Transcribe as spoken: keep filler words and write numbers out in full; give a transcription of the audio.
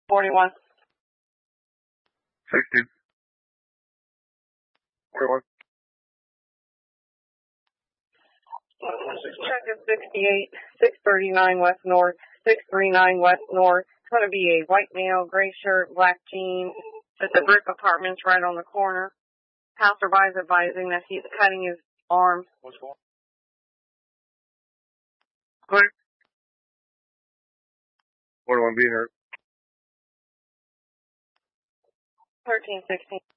forty-one. sixteen. forty-one. Check is sixty-eight, six thirty-nine West North, six thirty-nine West North. It's going to be a white male, gray shirt, black jeans, at the brick apartments right on the corner. Passerby is advising that he's cutting his arm. What's going on? Clear. forty-one being hurt. thirteen sixteen.